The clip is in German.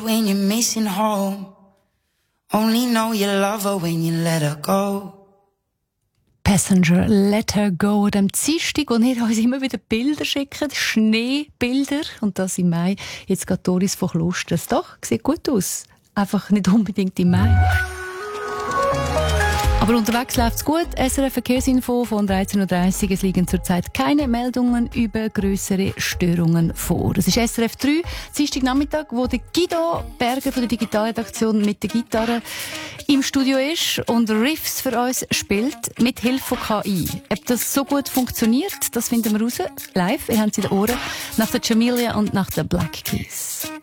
when you're missing home. Only know you love her when you let her go. Passenger, Let Her Go, dem Dienstag, wo ihr uns immer wieder Bilder schickt, Schneebilder, und das im Mai. Jetzt geht Doris von Klosters. Doch, sieht gut aus. Einfach nicht unbedingt im Mai. Aber unterwegs läuft's gut. SRF Verkehrsinfo von 13.30 Uhr. Es liegen zurzeit keine Meldungen über grössere Störungen vor. Es ist SRF 3, Dienstagnachmittag, wo der Guido Berger von der Digitalredaktion mit der Gitarre im Studio ist und Riffs für uns spielt, mit Hilfe von KI. Ob das so gut funktioniert, das finden wir raus. Live, ihr habt es in den Ohren, nach der Jamelia und nach der Black Keys.